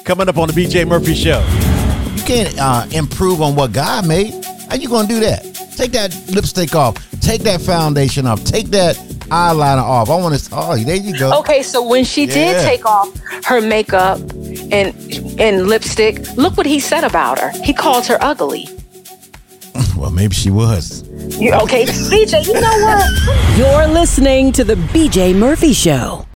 Coming up on the BJ Murphy Show. You can't improve on what God made. How you going to do that? Take that lipstick off. Take that foundation off. Take that eyeliner off. I want to. Oh, there you go. Okay, so when she did take off her makeup and lipstick, look what he said about her. He called her ugly. Well, maybe she was. Okay, BJ, you know what? You're listening to the BJ Murphy Show.